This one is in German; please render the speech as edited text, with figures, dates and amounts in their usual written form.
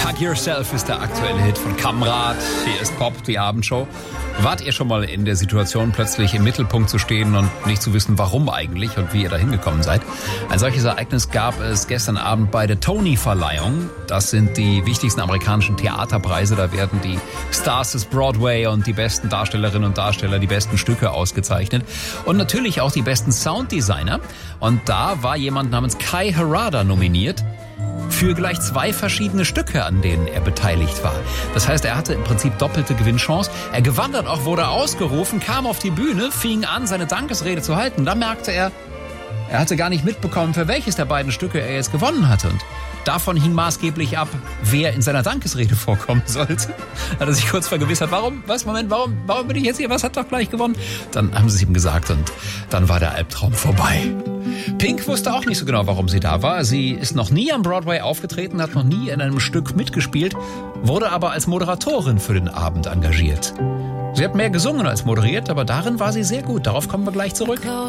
Hug Yourself ist der aktuelle Hit von Kamrat. Hier ist Pop, die Abendshow. Wart ihr schon mal in der Situation, plötzlich im Mittelpunkt zu stehen und nicht zu wissen, warum eigentlich und wie ihr da hingekommen seid? Ein solches Ereignis gab es gestern Abend bei der Tony-Verleihung. Das sind die wichtigsten amerikanischen Theaterpreise. Da werden die Stars des Broadway und die besten Darstellerinnen und Darsteller, die besten Stücke ausgezeichnet. Und natürlich auch die besten Sounddesigner. Und da war jemand namens Kai Harada nominiert für gleich 2 verschiedene Stücke, an denen er beteiligt war. Das heißt, er hatte im Prinzip doppelte Gewinnchance. Er gewann dann auch, wurde ausgerufen, kam auf die Bühne, fing an, seine Dankesrede zu halten. Da merkte er hatte gar nicht mitbekommen, für welches der beiden Stücke er jetzt gewonnen hatte. Und davon hing maßgeblich ab, wer in seiner Dankesrede vorkommen sollte. Hat er sich kurz vergewissert, warum bin ich jetzt hier? Was hat doch gleich gewonnen? Dann haben sie es ihm gesagt und dann war der Albtraum vorbei. Pink wusste auch nicht so genau, warum sie da war. Sie ist noch nie am Broadway aufgetreten, hat noch nie in einem Stück mitgespielt, wurde aber als Moderatorin für den Abend engagiert. Sie hat mehr gesungen als moderiert, aber darin war sie sehr gut. Darauf kommen wir gleich zurück.